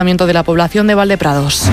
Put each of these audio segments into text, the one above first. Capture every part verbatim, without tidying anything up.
de la población de Valdeprados.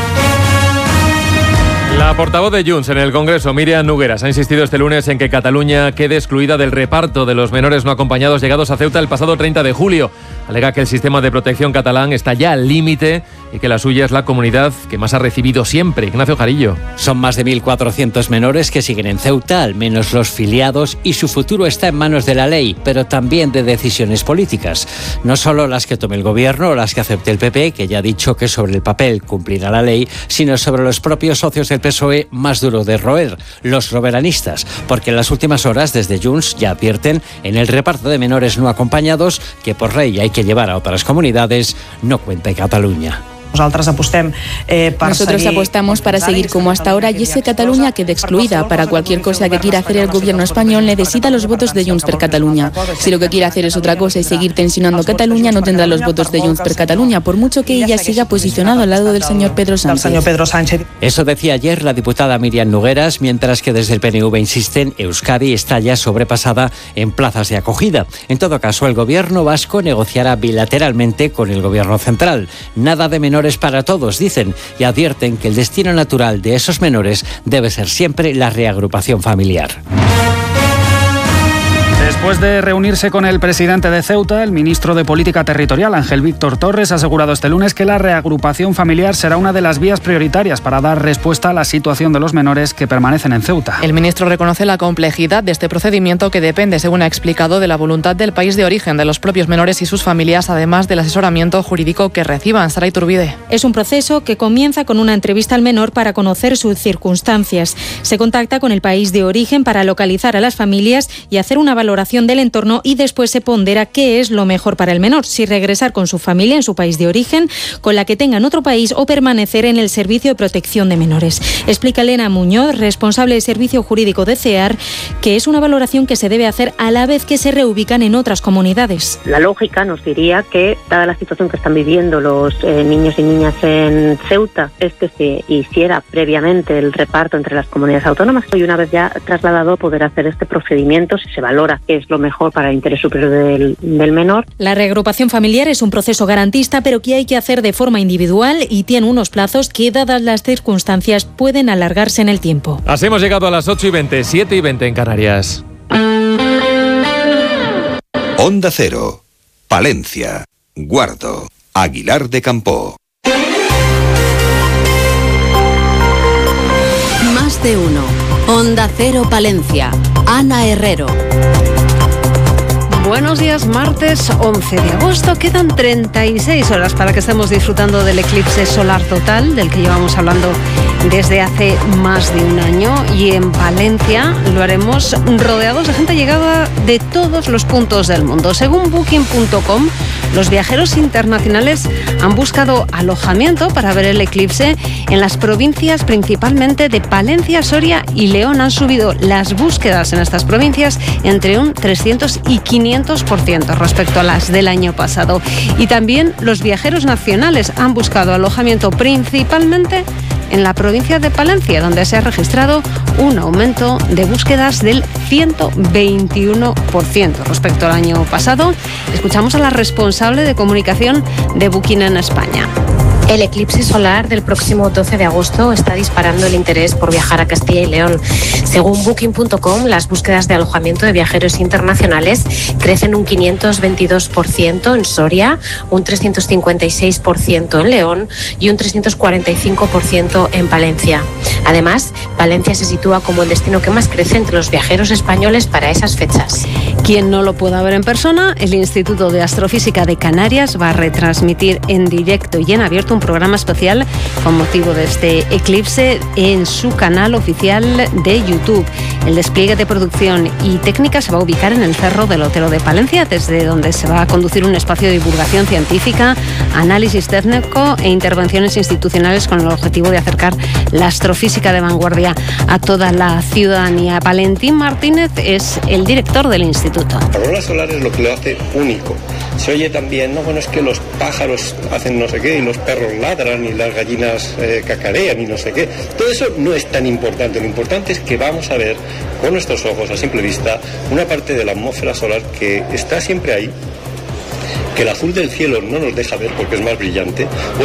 La portavoz de Junts en el Congreso, Míriam Nogueras, ha insistido este lunes en que Cataluña quede excluida del reparto de los menores no acompañados llegados a Ceuta el pasado treinta de julio. Alega que el sistema de protección catalán está ya al límite y que la suya es la comunidad que más ha recibido siempre. Ignacio Jarillo. Son más de mil cuatrocientos menores que siguen en Ceuta, al menos los filiados, y su futuro está en manos de la ley, pero también de decisiones políticas. No solo las que tome el gobierno o las que acepte el P P, que ya ha dicho que sobre el papel cumplirá la ley, sino sobre los propios socios del P S O E más duro de roer, los soberanistas, porque en las últimas horas desde Junts ya advierten en el reparto de menores no acompañados que por ley hay que llevar a otras comunidades, no cuenta en Cataluña. Nosotros apostem, eh, para Nosotros seguir apostamos para seguir como hasta ahora y es que Cataluña quede excluida. Para cualquier cosa que quiera hacer el gobierno español necesita los votos de Junts per Catalunya. Si lo que quiere hacer es otra cosa y seguir tensionando Cataluña, no tendrá los votos de Junts per Catalunya, por mucho que ella siga posicionado al lado del señor Pedro Sánchez. Eso decía ayer la diputada Míriam Nogueras, mientras que desde el P N V insisten, Euskadi está ya sobrepasada en plazas de acogida. En todo caso, el gobierno vasco negociará bilateralmente con el gobierno central. Nada de menores para todos, dicen, y advierten que el destino natural de esos menores debe ser siempre la reagrupación familiar. Después de reunirse con el presidente de Ceuta, el ministro de Política Territorial, Ángel Víctor Torres, ha asegurado este lunes que la reagrupación familiar será una de las vías prioritarias para dar respuesta a la situación de los menores que permanecen en Ceuta. El ministro reconoce la complejidad de este procedimiento que depende, según ha explicado, de la voluntad del país de origen de los propios menores y sus familias, además del asesoramiento jurídico que reciban. Sara Iturbide. Es un proceso que comienza con una entrevista al menor para conocer sus circunstancias. Se contacta con el país de origen para localizar a las familias y hacer una valoración del entorno y después se pondera qué es lo mejor para el menor, si regresar con su familia en su país de origen, con la que tenga en otro país o permanecer en el Servicio de Protección de Menores. Explica Elena Muñoz, responsable de Servicio Jurídico de CEAR, que es una valoración que se debe hacer a la vez que se reubican en otras comunidades. La lógica nos diría que, dada la situación que están viviendo los eh, niños y niñas en Ceuta, es que se hiciera previamente el reparto entre las comunidades autónomas y una vez ya trasladado poder hacer este procedimiento si se valora que es lo mejor para el interés superior del, del menor. La reagrupación familiar es un proceso garantista, pero que hay que hacer de forma individual y tiene unos plazos que, dadas las circunstancias, pueden alargarse en el tiempo. Así hemos llegado a las ocho y veinte, siete y veinte en Canarias. Onda Cero, Palencia, Guardo, Aguilar de Campoo. Más de uno. Onda Cero Palencia. Ana Herrero. Buenos días, martes once de agosto. Quedan treinta y seis horas para que estemos disfrutando del eclipse solar total, del que llevamos hablando desde hace más de un año. Y en Palencia lo haremos rodeados de gente llegada de todos los puntos del mundo. Según Booking punto com, los viajeros internacionales han buscado alojamiento para ver el eclipse en las provincias principalmente de Palencia, Soria y León. Han subido las búsquedas en estas provincias entre un trescientos y quinientos por ciento respecto a las del año pasado. Y también los viajeros nacionales han buscado alojamiento principalmente en la provincia de Palencia, donde se ha registrado un aumento de búsquedas del ciento veintiuno por ciento respecto al año pasado. Escuchamos a la responsable de comunicación de Booking en España. El eclipse solar del próximo doce de agosto está disparando el interés por viajar a Castilla y León. Según Booking punto com, las búsquedas de alojamiento de viajeros internacionales crecen un quinientos veintidós por ciento en Soria, un trescientos cincuenta y seis por ciento en León y un trescientos cuarenta y cinco por ciento en Palencia. Además, Palencia se sitúa como el destino que más crece entre los viajeros españoles para esas fechas. Quien no lo pueda ver en persona, el Instituto de Astrofísica de Canarias va a retransmitir en directo y en abierto un programa especial con motivo de este eclipse en su canal oficial de YouTube. El despliegue de producción y técnica se va a ubicar en el Cerro del Otero de Palencia, desde donde se va a conducir un espacio de divulgación científica, análisis técnico e intervenciones institucionales con el objetivo de acercar la astrofísica de vanguardia a toda la ciudadanía. Valentín Martínez es el director del instituto. La aurora solar es lo que lo hace único. Se oye también, no, bueno, es que los pájaros hacen no sé qué y los perros ladran y las gallinas eh, cacarean y no sé qué. Todo eso no es tan importante. Lo importante es que vamos a ver con nuestros ojos a simple vista una parte de la atmósfera solar que está siempre ahí, que el azul del cielo no nos deja ver porque es más brillante.